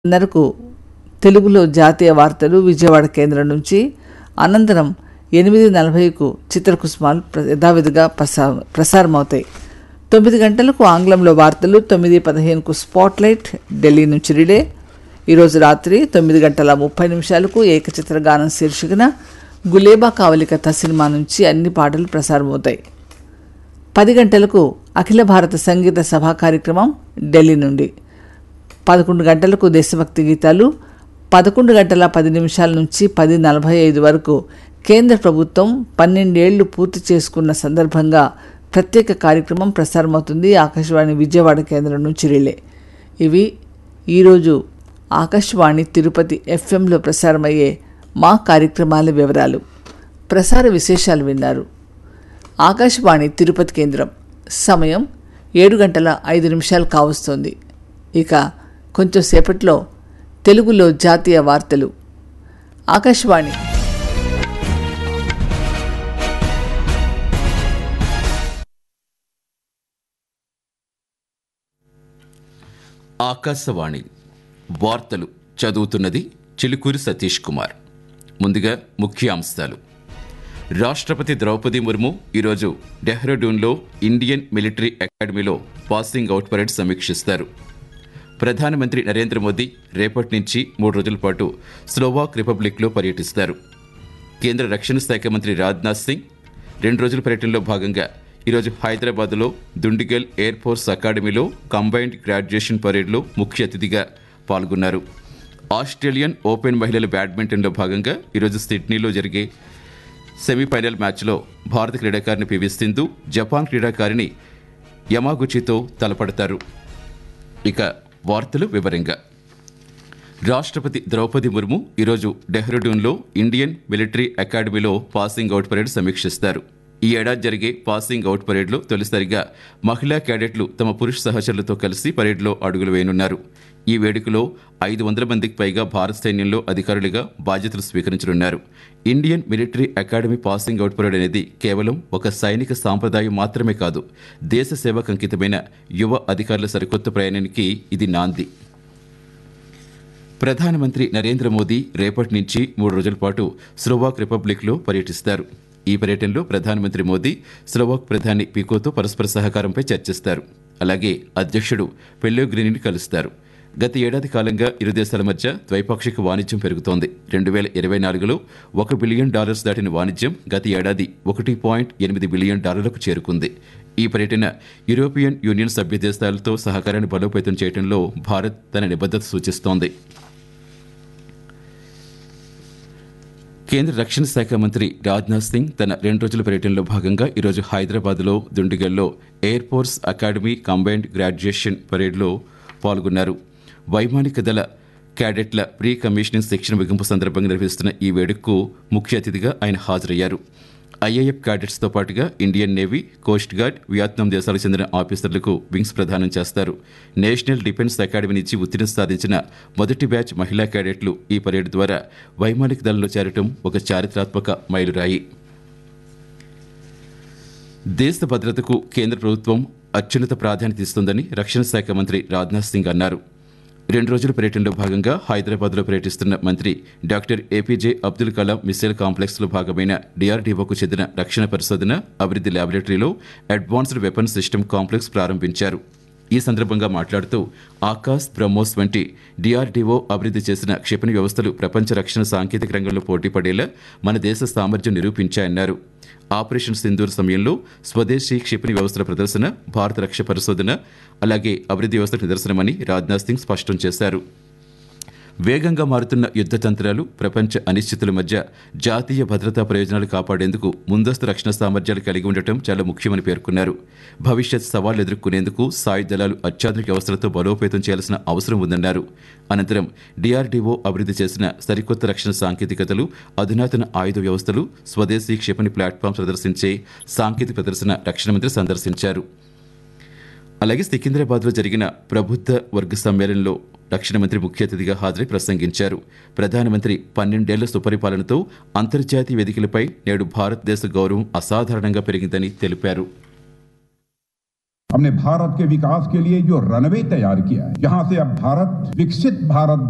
నరకు తెలుగులో జాతీయ వార్తలు విజయవాడ కేంద్రం నుంచి. అనంతరం 8:40కు చిత్రకుసుమాలు యథావిధిగా ప్రసారమవుతాయి. 9 గంటలకు ఆంగ్లంలో వార్తలు, 9:15కు స్పాట్లైట్ ఢిల్లీ నుంచి రిలే. ఈరోజు రాత్రి 9:30 ఏకచిత్ర గానం శీర్షికన గులేబా కావలి కథ సినిమా నుంచి అన్ని పాటలు ప్రసారమవుతాయి. 10 గంటలకు అఖిల భారత సంగీత సభా కార్యక్రమం ఢిల్లీ నుండి. 11 గంటలకు దేశభక్తి గీతాలు, 11:10 నుంచి 10:45 వరకు కేంద్ర ప్రభుత్వం 12 ఏళ్లు పూర్తి చేసుకున్న సందర్భంగా ప్రత్యేక కార్యక్రమం ప్రసారమవుతుంది ఆకాశవాణి విజయవాడ కేంద్రం నుంచి రిలే. ఇవి ఈరోజు ఆకాశవాణి తిరుపతి ఎఫ్ఎంలో ప్రసారమయ్యే మా కార్యక్రమాల వివరాలు. ప్రసార విశేషాలు విన్నారు. ఆకాశవాణి తిరుపతి కేంద్రం సమయం 7:05 కావస్తోంది. ఇక కొంచెం సేపట్లో తెలుగులో జాతీయ వార్తలు. ఆకాశవాణి ఆకాశవాణి వార్తలు చదువుతున్నది చిలుకూరి సతీష్ కుమార్. ముందుగా ముఖ్యాంశాలు. రాష్ట్రపతి ద్రౌపది ముర్ము ఈరోజు డెహ్రాడూన్లో ఇండియన్ మిలిటరీ అకాడమీలో పాసింగ్ అవుట్ పరేడ్ సమీక్షిస్తారు. ప్రధానమంత్రి నరేంద్ర మోదీ రేపటి నుంచి 3 రోజుల పాటు స్లోవాక్ రిపబ్లిక్లో పర్యటిస్తారు. కేంద్ర రక్షణ శాఖ మంత్రి రాజ్నాథ్ సింగ్ 2 రోజుల పర్యటనలో భాగంగా ఈరోజు హైదరాబాద్లో దుండిగల్ ఎయిర్ ఫోర్స్ అకాడమీలో కంబైన్డ్ గ్రాడ్యుయేషన్ పరేడ్లో ముఖ్య అతిథిగా పాల్గొన్నారు. ఆస్ట్రేలియన్ ఓపెన్ మహిళల బ్యాడ్మింటన్లో భాగంగా ఈరోజు సిడ్నీలో జరిగే సెమీఫైనల్ మ్యాచ్లో భారత క్రీడాకారిణి పివి సింధు జపాన్ క్రీడాకారిణి యమాగుచితో తలపడతారు. ఇక వార్తలు వివరంగా. రాష్ట్రపతి ద్రౌపది ముర్ము ఈరోజు డెహ్రాడూన్లో ఇండియన్ మిలిటరీ అకాడమీలో పాసింగ్ అవుట్ పరేడ్ సమీక్షిస్తారు. ఈ ఏడాది జరిగే పాసింగ్ అవుట్ పరేడ్లో తొలిసారిగా మహిళా క్యాడెట్లు తమ పురుష సహచరులతో కలిసి పరేడ్లో అడుగులు వేయనున్నారు. ఈ వేడుకలో 500 మందికి పైగా భారత సైన్యంలో అధికారులుగా బాధ్యతలు స్వీకరించనున్నారు. Indian military academy passing out parade అనేది కేవలం ఒక సైనిక సాంప్రదాయం మాత్రమే కాదు, దేశ సేవకు అంకితమైన యువ అధికారుల సరికొత్త ప్రయాణానికి ఇది నాంది. ప్రధానమంత్రి నరేంద్ర మోదీ రేపటి నుంచి 3 రోజుల పాటు స్లోవాక్ రిపబ్లిక్లో పర్యటిస్తారు. ఈ పర్యటనలో ప్రధానమంత్రి మోదీ స్లోవాక్ ప్రధాని పికోతో పరస్పర సహకారంపై చర్చిస్తారు. అలాగే అధ్యక్షుడు పెల్లోగ్రినిని కలుస్తారు. గత ఏడాది కాలంగా ఇరు దేశాల మధ్య ద్వైపాక్షిక వాణిజ్యం పెరుగుతోంది. 2024లో $1 బిలియన్ దాటిన వాణిజ్యం గత ఏడాది $1.8 బిలియన్ చేరుకుంది. ఈ పర్యటన యూరోపియన్ యూనియన్ సభ్య దేశాలతో సహకారాన్ని బలోపేతం చేయడంలో భారత్ తన నిబద్ధత సూచిస్తోంది. కేంద్ర రక్షణ శాఖ మంత్రి రాజ్నాథ్ సింగ్ తన 2 రోజుల పర్యటనలో భాగంగా ఈరోజు హైదరాబాద్లో దుండిగల్లో air force academy combined graduation పరేడ్లో పాల్గొన్నారు. వైమానిక దళ క్యాడెట్ల ప్రీ కమిషనింగ్ శిక్షణ ముగింపు సందర్భంగా నిర్వహిస్తున్న ఈ వేడుకకు ముఖ్య అతిథిగా ఆయన హాజరయ్యారు. ఐఏఎఫ్ క్యాడెట్స్తో పాటుగా Indian navy, coast guard, Vietnam దేశాలకు చెందిన ఆఫీసర్లకు వింగ్స్ ప్రదానం చేస్తారు. నేషనల్ డిఫెన్స్ అకాడమీ నుంచి ఉత్తీర్ణత సాధించిన మొదటి బ్యాచ్ మహిళా క్యాడెట్లు ఈ పరేడ్ ద్వారా వైమానిక దళంలో చేరటం ఒక చారిత్రాత్మక మైలురాయి. దేశ భద్రతకు కేంద్ర ప్రభుత్వం అత్యున్నత ప్రాధాన్యత ఇస్తుందని రక్షణ శాఖ మంత్రి రాజ్నాథ్ సింగ్ అన్నారు. 2 రోజుల పర్యటనలో భాగంగా హైదరాబాద్లో పర్యటిస్తున్న మంత్రి doctor APJ Abdul Kalam missile కాంప్లెక్స్లో భాగమైన డిఆర్డీఓకు చెందిన రక్షణ పరిశోధన అభివృద్ధి ల్యాబొరేటరీలో అడ్వాన్స్డ్ వెపన్ సిస్టమ్ కాంప్లెక్స్ ప్రారంభించారు. ఈ సందర్భంగా మాట్లాడుతూ ఆకాశ్, బ్రహ్మోస్ వంటి డిఆర్డీఓ అభివృద్ధి చేసిన క్షిపణి వ్యవస్థలు ప్రపంచ రక్షణ సాంకేతిక రంగంలో పోటీపడేలా మన దేశ సామర్థ్యం నిరూపించాయన్నారు. ఆపరేషన్ సింధూర్ సమయంలో స్వదేశీ క్షిపణి వ్యవస్థల ప్రదర్శన భారత రక్షణ పరిశోధన అలాగే అభివృద్ధి వ్యవస్థకు నిదర్శనమని రాజ్నాథ్ సింగ్ స్పష్టం చేశారు. వేగంగా మారుతున్న యుద్ధ తంత్రాలు, ప్రపంచ అనిశ్చితుల మధ్య జాతీయ భద్రతా ప్రయోజనాలు కాపాడేందుకు ముందస్తు రక్షణ సామర్థ్యాలు కలిగి ఉండటం చాలా ముఖ్యమని పేర్కొన్నారు. భవిష్యత్ సవాళ్లు ఎదుర్కొనేందుకు సాయుధ దళాలు అత్యాధునిక వ్యవస్థలతో బలోపేతం చేయాల్సిన అవసరం ఉందన్నారు. అనంతరం డిఆర్డీఓ అభివృద్ధి చేసిన సరికొత్త రక్షణ సాంకేతికతలు, అధునాతన ఆయుధ వ్యవస్థలు, స్వదేశీ క్షిపణి ప్లాట్ఫామ్ ప్రదర్శించే సాంకేతిక ప్రదర్శన రక్షణ మంత్రి సందర్శించారు. అలాగే సికింద్రాబాద్లో జరిగిన ప్రబుద్ధ వర్గ సమ్మేళనంలో రక్షణ మంత్రి ముఖ్య అతిథిగా హాజరై ప్రసంగించారు. ప్రధానమంత్రి 12 ఏళ్ల సుపరిపాలనతో అంతర్జాతీయ వేదికలపై నేడు భారతదేశ గౌరవం అసాధారణంగా పెరిగిందని తెలిపారు. हमने भारत के विकास के लिए जो रनवे तैयार किया है, जहां से अब भारत विकसित भारत